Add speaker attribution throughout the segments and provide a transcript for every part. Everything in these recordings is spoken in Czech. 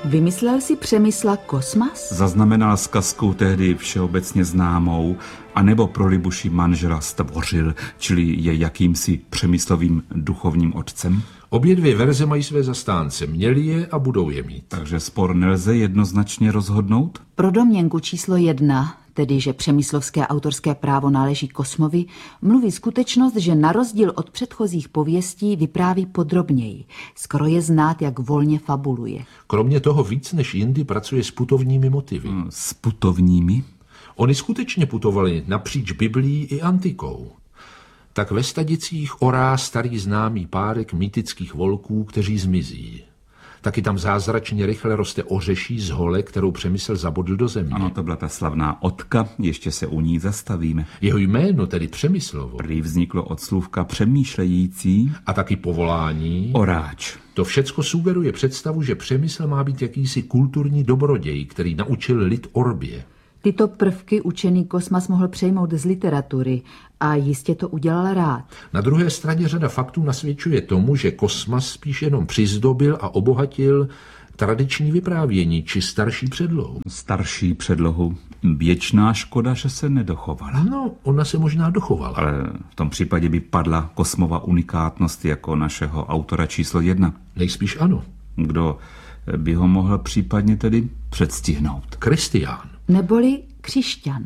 Speaker 1: Vymyslel si Přemysla Kosmas?
Speaker 2: Zaznamenal zkazkou tehdy všeobecně známou, anebo pro Libuši manžela stvořil, čili je jakýmsi Přemyslovým duchovním otcem?
Speaker 3: Obě dvě verze mají své zastánce, měli je a budou je mít.
Speaker 2: Takže spor nelze jednoznačně rozhodnout?
Speaker 1: Pro domněnku číslo 1, tedy že přemyslovské autorské právo náleží Kosmovi, mluví skutečnost, že na rozdíl od předchozích pověstí vypráví podrobněji. Skoro je znát, jak volně fabuluje.
Speaker 3: Kromě toho víc než jindy pracuje s putovními motivy.
Speaker 2: S putovními?
Speaker 3: Oni skutečně putovali napříč Biblií i antikou. Tak ve Stadicích orá starý známý párek mýtických volků, kteří zmizí. Taky tam zázračně rychle roste ořeší z hole, kterou Přemysl zabodl do země.
Speaker 2: Ano, to byla ta slavná Otka, ještě se u ní zastavíme.
Speaker 3: Jeho jméno, tedy Přemyslovo,
Speaker 2: Prý vzniklo od slůvka přemýšlející
Speaker 3: a taky povolání,
Speaker 2: oráč.
Speaker 3: To všecko sugeruje představu, že Přemysl má být jakýsi kulturní dobroděj, který naučil lid orbě.
Speaker 1: Tyto prvky učený Kosmas mohl přejmout z literatury a jistě to udělal rád.
Speaker 3: Na druhé straně řada faktů nasvědčuje tomu, že Kosmas spíš jenom přizdobil a obohatil tradiční vyprávění či starší předlohu.
Speaker 2: Starší předlohu. Věčná škoda, že se nedochovala.
Speaker 3: No, ona se možná dochovala.
Speaker 2: Ale v tom případě by padla Kosmova unikátnost jako našeho autora číslo 1.
Speaker 3: Nejspíš ano.
Speaker 2: Kdo by ho mohl případně tedy předstihnout?
Speaker 3: Kristián.
Speaker 1: Neboli Křišťan.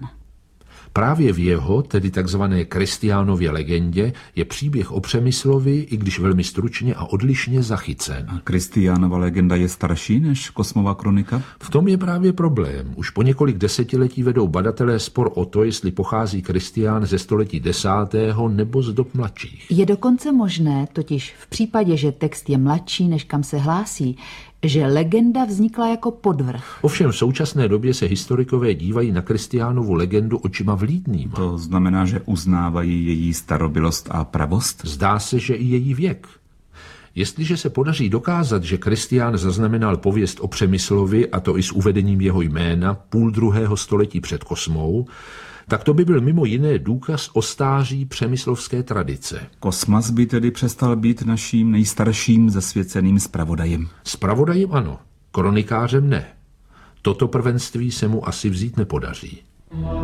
Speaker 3: Právě v jeho, tedy takzvané Kristiánově legendě, je příběh o Přemyslovi, i když velmi stručně a odlišně zachycen.
Speaker 2: A Kristiánova legenda je starší než Kosmova kronika?
Speaker 3: V tom je právě problém. Už po několik desetiletí vedou badatelé spor o to, jestli pochází Kristián ze století 10. nebo z dob mladších.
Speaker 1: Je dokonce možné, totiž v případě, že text je mladší, než kam se hlásí, že legenda vznikla jako podvrh.
Speaker 3: Ovšem v současné době se historikové dívají na Kristiánovu legendu očima vlídnýma.
Speaker 2: To znamená, že uznávají její starobylost a pravost?
Speaker 3: Zdá se, že i její věk. Jestliže se podaří dokázat, že Kristián zaznamenal pověst o Přemyslovi, a to i s uvedením jeho jména, 2. století před Kosmou, tak to by byl mimo jiné důkaz o stáří přemyslovské tradice.
Speaker 2: Kosmas by tedy přestal být naším nejstarším zasvěceným zpravodajem.
Speaker 3: Zpravodajem ano, kronikářem ne. Toto prvenství se mu asi vzít nepodaří.